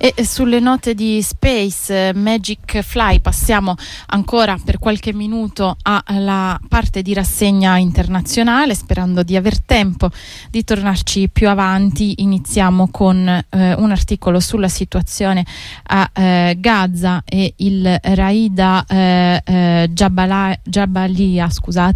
E sulle note di Space Magic Fly passiamo ancora per qualche minuto alla parte di rassegna internazionale, sperando di aver tempo di tornarci più avanti. Iniziamo con un articolo sulla situazione a Gaza e il Raida Jabalia,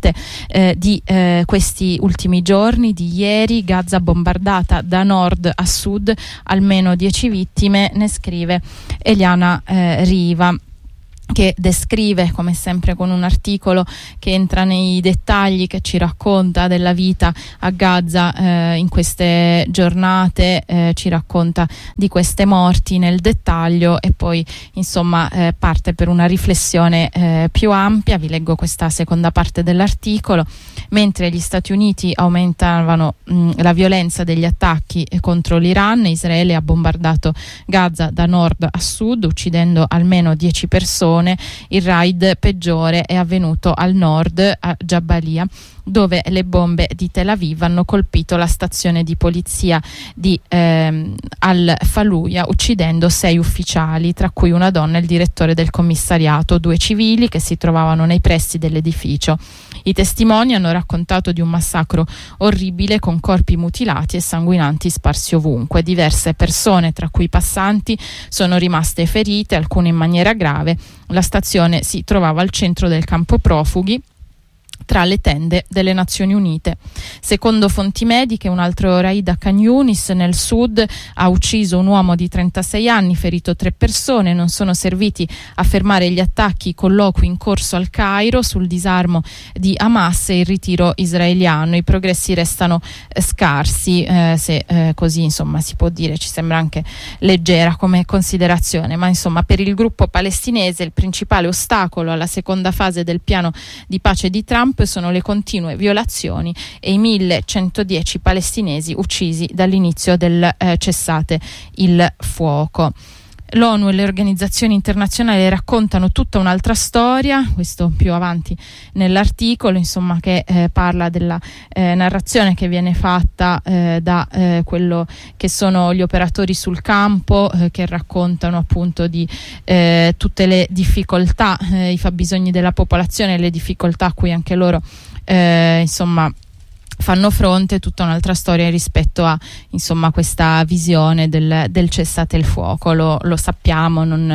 di questi ultimi giorni, di ieri. Gaza bombardata da nord a sud, almeno 10 vittime, ne scrive Eliana Riva, che descrive, come sempre con un articolo che entra nei dettagli, che ci racconta della vita a Gaza in queste giornate, ci racconta di queste morti nel dettaglio e poi insomma parte per una riflessione più ampia. Vi leggo questa seconda parte dell'articolo. Mentre gli Stati Uniti aumentavano la violenza degli attacchi contro l'Iran, Israele ha bombardato Gaza da nord a sud, uccidendo almeno 10 persone. Il raid peggiore è avvenuto al nord, a Jabalia, dove le bombe di Tel Aviv hanno colpito la stazione di polizia di Al-Faluya, uccidendo 6 ufficiali, tra cui una donna e il direttore del commissariato, 2 civili che si trovavano nei pressi dell'edificio. I testimoni hanno raccontato di un massacro orribile, con corpi mutilati e sanguinanti sparsi ovunque. Diverse persone, tra cui passanti, sono rimaste ferite, alcune in maniera grave. La stazione si trovava al centro del campo profughi, tra le tende delle Nazioni Unite. Secondo fonti mediche, un altro raid a Khan Yunis nel sud ha ucciso un uomo di 36 anni, ferito 3 persone. Non sono serviti a fermare gli attacchi i colloqui in corso al Cairo sul disarmo di Hamas e il ritiro israeliano. I progressi restano scarsi, se così insomma si può dire. Ci sembra anche leggera come considerazione, ma insomma per il gruppo palestinese il principale ostacolo alla seconda fase del piano di pace di Trump sono le continue violazioni e i 1110 palestinesi uccisi dall'inizio del cessate il fuoco. L'ONU e le organizzazioni internazionali raccontano tutta un'altra storia, questo più avanti nell'articolo, insomma, che parla della narrazione che viene fatta da quello che sono gli operatori sul campo, che raccontano appunto di tutte le difficoltà, i fabbisogni della popolazione e le difficoltà a cui anche loro insomma fanno fronte. Tutta un'altra storia rispetto a insomma questa visione del cessate il fuoco. Lo sappiamo, non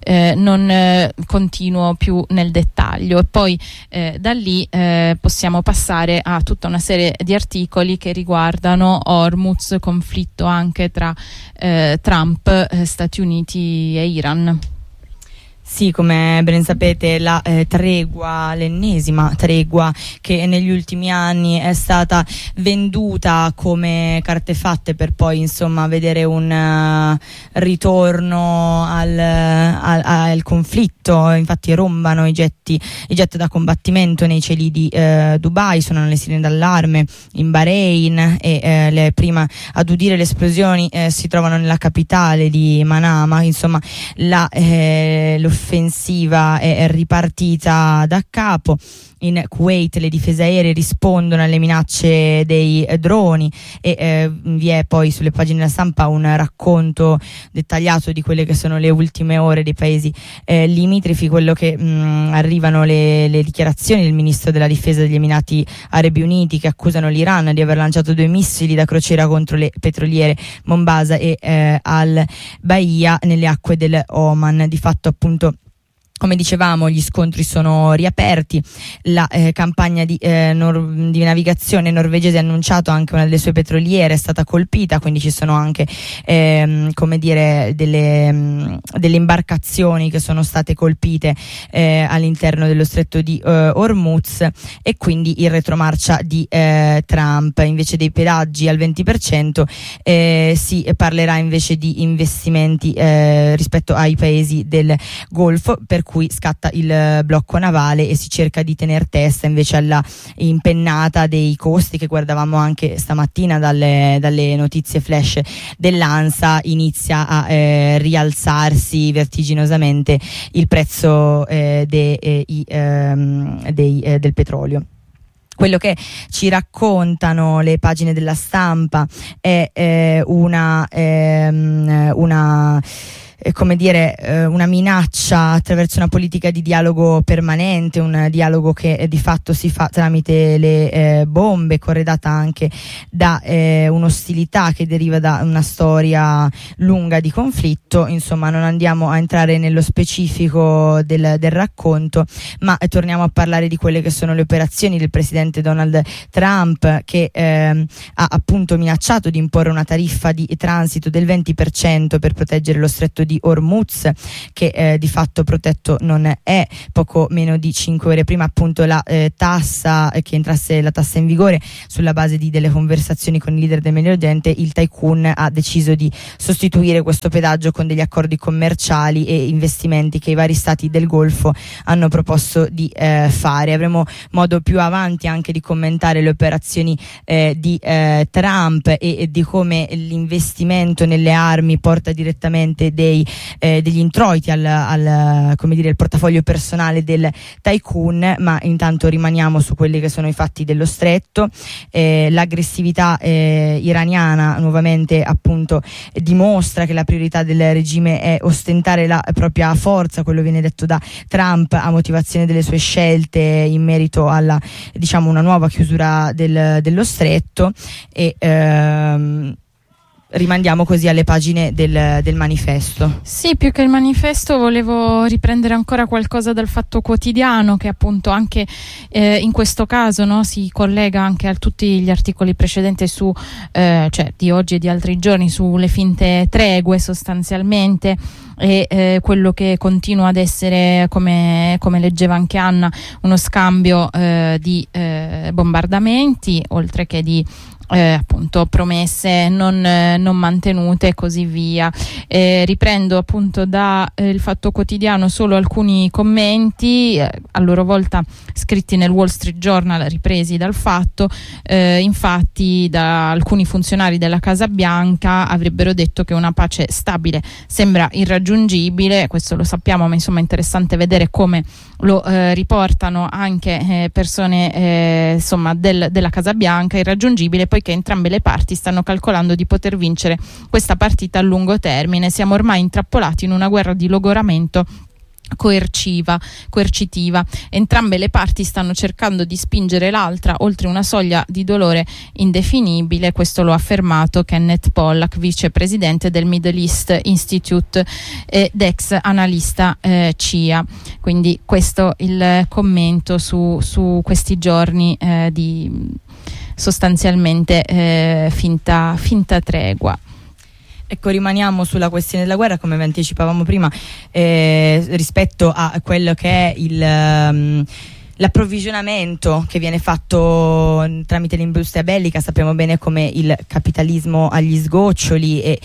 continuo più nel dettaglio. E poi da lì possiamo passare a tutta una serie di articoli che riguardano Hormuz, conflitto anche tra Trump, Stati Uniti e Iran. Sì, come ben sapete, la l'ennesima tregua che negli ultimi anni è stata venduta come carte fatte per poi insomma vedere un ritorno al conflitto. Infatti rombano i jet da combattimento nei cieli di Dubai, suonano le sirene d'allarme in Bahrain e le prima ad udire le esplosioni si trovano nella capitale di Manama. Insomma l'offensiva è ripartita da capo. In Kuwait le difese aeree rispondono alle minacce dei droni e vi è poi sulle pagine della stampa un racconto dettagliato di quelle che sono le ultime ore dei paesi limitrofi. Quello che arrivano le dichiarazioni del ministro della difesa degli Emirati Arabi Uniti, che accusano l'Iran di aver lanciato 2 missili da crociera contro le petroliere Mombasa e Al-Baia nelle acque del Oman. Di fatto, appunto, come dicevamo, gli scontri sono riaperti. La campagna di navigazione norvegese ha annunciato anche una delle sue petroliere è stata colpita, quindi ci sono anche come dire delle imbarcazioni che sono state colpite all'interno dello stretto di Hormuz, e quindi il retromarcia di Trump. Invece dei pedaggi al 20% si parlerà invece di investimenti rispetto ai paesi del Golfo, per cui scatta il blocco navale e si cerca di tener testa invece alla impennata dei costi che guardavamo anche stamattina dalle notizie flash dell'ANSA. Inizia a rialzarsi vertiginosamente il prezzo del petrolio. Quello che ci raccontano le pagine della stampa è una una minaccia attraverso una politica di dialogo permanente, un dialogo che di fatto si fa tramite le bombe, corredata anche da un'ostilità che deriva da una storia lunga di conflitto. Insomma, non andiamo a entrare nello specifico del racconto, ma torniamo a parlare di quelle che sono le operazioni del presidente Donald Trump, che ha appunto minacciato di imporre una tariffa di transito del 20% per proteggere lo stretto di Hormuz, che di fatto protetto non è. Poco meno di 5 ore prima appunto la tassa in vigore sulla base delle conversazioni con i leader del Medio Oriente, il tycoon ha deciso di sostituire questo pedaggio con degli accordi commerciali e investimenti che i vari stati del Golfo hanno proposto di fare. Avremo modo più avanti anche di commentare le operazioni di Trump e di come l'investimento nelle armi porta direttamente degli introiti al portafoglio personale del tycoon, ma intanto rimaniamo su quelli che sono i fatti dello stretto. L'aggressività iraniana nuovamente appunto dimostra che la priorità del regime è ostentare la propria forza. Quello viene detto da Trump a motivazione delle sue scelte in merito alla una nuova chiusura dello stretto, e rimandiamo così alle pagine del manifesto. Sì, più che il manifesto volevo riprendere ancora qualcosa dal Fatto Quotidiano, che appunto anche in questo caso, no, si collega anche a tutti gli articoli precedenti di oggi e di altri giorni, sulle finte tregue sostanzialmente, e quello che continua ad essere, come leggeva anche Anna, uno scambio di bombardamenti, oltre che di appunto promesse non mantenute e così via. Riprendo appunto da il Fatto Quotidiano solo alcuni commenti, a loro volta scritti nel Wall Street Journal, ripresi dal Fatto. Infatti, da alcuni funzionari della Casa Bianca avrebbero detto che una pace stabile sembra irraggiungibile. Questo lo sappiamo, ma insomma è interessante vedere come lo riportano anche persone della Casa Bianca. Irraggiungibile poiché entrambe le parti stanno calcolando di poter vincere questa partita a lungo termine. Siamo ormai intrappolati in una guerra di logoramento coercitiva. Entrambe le parti stanno cercando di spingere l'altra oltre una soglia di dolore indefinibile. Questo lo ha affermato Kenneth Pollack, vicepresidente del Middle East Institute ed ex analista CIA. Quindi questo il commento su questi giorni di sostanzialmente finta tregua. Ecco, rimaniamo sulla questione della guerra, come vi anticipavamo prima, rispetto a quello che è l'approvvigionamento che viene fatto tramite l'industria bellica. Sappiamo bene come il capitalismo agli sgoccioli e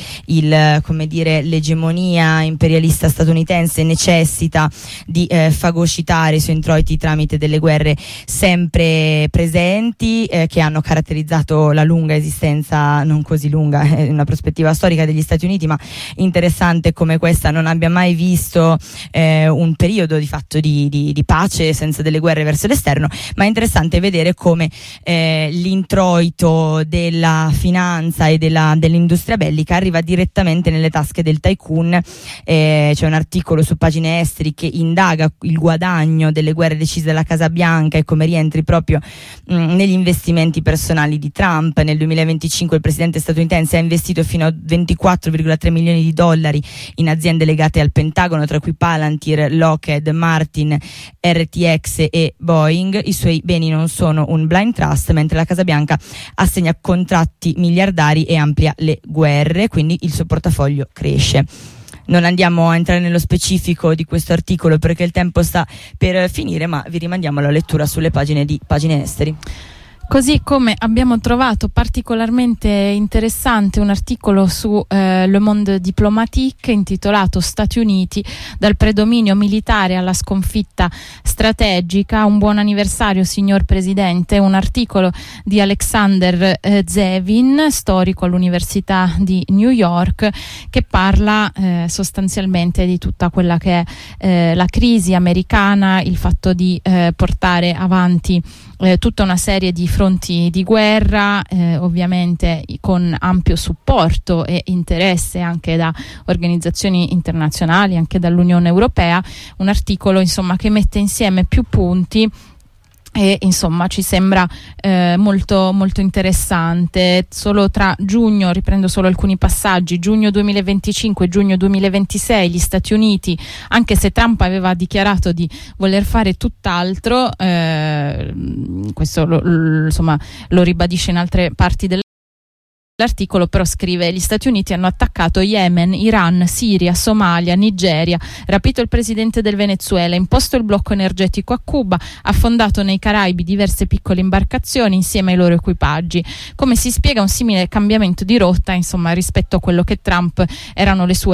l'egemonia imperialista statunitense necessita di fagocitare i suoi introiti tramite delle guerre sempre presenti, che hanno caratterizzato la lunga esistenza, non così lunga in una prospettiva storica, degli Stati Uniti, ma interessante come questa non abbia mai visto un periodo di fatto di pace senza delle guerre verso l'esterno. Ma è interessante vedere come l'introito della finanza e dell'industria bellica arriva direttamente nelle tasche del tycoon. C'è un articolo su Pagine Esteri che indaga il guadagno delle guerre decise dalla Casa Bianca e come rientri proprio negli investimenti personali di Trump. Nel 2025 il presidente statunitense ha investito fino a 24,3 milioni di dollari in aziende legate al Pentagono, tra cui Palantir, Lockheed Martin, RTX e Boeing. I suoi beni non sono un blind trust, mentre la Casa Bianca assegna contratti miliardari e amplia le guerre, quindi il suo portafoglio cresce. Non andiamo a entrare nello specifico di questo articolo perché il tempo sta per finire, ma vi rimandiamo alla lettura sulle pagine di Pagine Esteri. Così come abbiamo trovato particolarmente interessante un articolo su Le Monde Diplomatique intitolato Stati Uniti dal predominio militare alla sconfitta strategica. Un buon anniversario, signor Presidente. Un articolo di Alexander Zevin, storico all'Università di New York, che parla sostanzialmente di tutta quella che è la crisi americana, il fatto di portare avanti tutta una serie di fronti di guerra, ovviamente con ampio supporto e interesse anche da organizzazioni internazionali, anche dall'Unione Europea. Un articolo insomma che mette insieme più punti e insomma ci sembra molto molto interessante. Solo tra giugno, riprendo solo alcuni passaggi, giugno 2025 e giugno 2026 gli Stati Uniti, anche se Trump aveva dichiarato di voler fare tutt'altro, questo lo ribadisce in altre parti dell'articolo, però scrive: gli Stati Uniti hanno attaccato Yemen, Iran, Siria, Somalia, Nigeria, rapito il presidente del Venezuela, imposto il blocco energetico a Cuba, affondato nei Caraibi diverse piccole imbarcazioni insieme ai loro equipaggi. Come si spiega un simile cambiamento di rotta, insomma, rispetto a quello che Trump erano le sue